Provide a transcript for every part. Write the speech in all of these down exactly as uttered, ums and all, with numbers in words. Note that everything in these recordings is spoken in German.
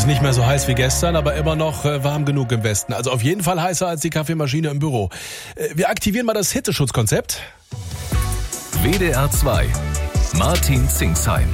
nicht mehr so heiß wie gestern, aber immer noch äh, warm genug im Westen. Also auf jeden Fall heißer als die Kaffeemaschine im Büro. Äh, wir aktivieren mal das Hitzeschutzkonzept. W D R zwei. Martin Zingsheim.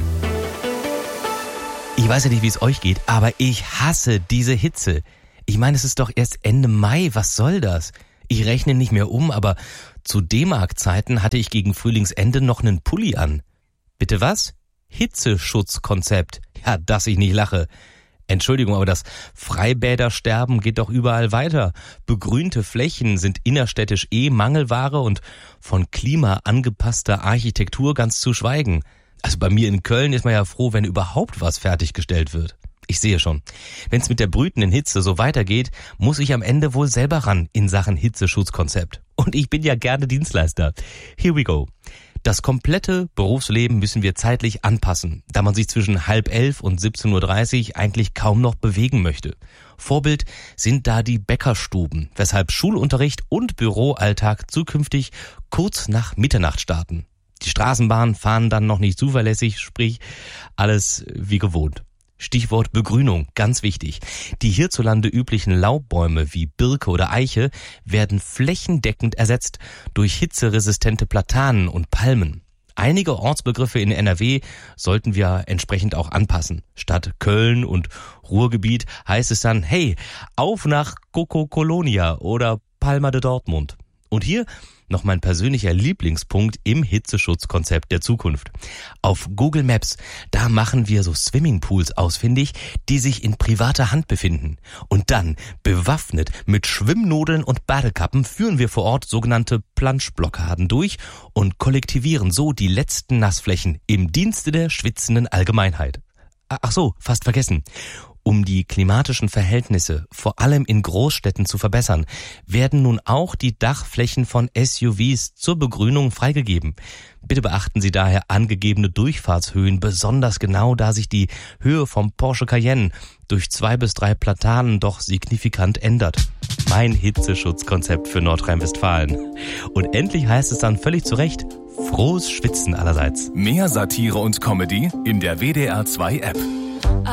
Ich weiß ja nicht, wie es euch geht, aber ich hasse diese Hitze. Ich meine, es ist doch erst Ende Mai, was soll das? Ich rechne nicht mehr um, aber zu D-Mark-Zeiten hatte ich gegen Frühlingsende noch einen Pulli an. Bitte was? Hitzeschutzkonzept. Ja, dass ich nicht lache. Entschuldigung, aber das Freibädersterben geht doch überall weiter. Begrünte Flächen sind innerstädtisch eh Mangelware und von Klima angepasster Architektur ganz zu schweigen. Also bei mir in Köln ist man ja froh, wenn überhaupt was fertiggestellt wird. Ich sehe schon, wenn es mit der brütenden Hitze so weitergeht, muss ich am Ende wohl selber ran in Sachen Hitzeschutzkonzept. Und ich bin ja gerne Dienstleister. Here we go. Das komplette Berufsleben müssen wir zeitlich anpassen, da man sich zwischen halb elf und siebzehn Uhr dreißig eigentlich kaum noch bewegen möchte. Vorbild sind da die Bäckerstuben, weshalb Schulunterricht und Büroalltag zukünftig kurz nach Mitternacht starten. Die Straßenbahnen fahren dann noch nicht zuverlässig, sprich alles wie gewohnt. Stichwort Begrünung, ganz wichtig. Die hierzulande üblichen Laubbäume wie Birke oder Eiche werden flächendeckend ersetzt durch hitzeresistente Platanen und Palmen. Einige Ortsbegriffe in N R W sollten wir entsprechend auch anpassen. Statt Köln und Ruhrgebiet heißt es dann, hey, auf nach Coco Colonia oder Palma de Dortmund. Und hier noch mein persönlicher Lieblingspunkt im Hitzeschutzkonzept der Zukunft. Auf Google Maps, da machen wir so Swimmingpools ausfindig, die sich in privater Hand befinden. Und dann, bewaffnet mit Schwimmnudeln und Badekappen, führen wir vor Ort sogenannte Planschblockaden durch und kollektivieren so die letzten Nassflächen im Dienste der schwitzenden Allgemeinheit. Ach so, fast vergessen. Um die klimatischen Verhältnisse, vor allem in Großstädten, zu verbessern, werden nun auch die Dachflächen von S U Vs zur Begrünung freigegeben. Bitte beachten Sie daher angegebene Durchfahrtshöhen besonders genau, da sich die Höhe vom Porsche Cayenne durch zwei bis drei Platanen doch signifikant ändert. Mein Hitzeschutzkonzept für Nordrhein-Westfalen. Und endlich heißt es dann völlig zu Recht, frohes Schwitzen allerseits. Mehr Satire und Comedy in der W D R zwei App.